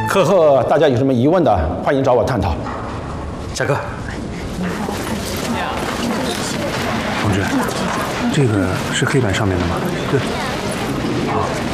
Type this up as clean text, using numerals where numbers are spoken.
课后大家有什么疑问的，欢迎找我探讨。下课。 同志，这个是黑板上面的吗？对。好。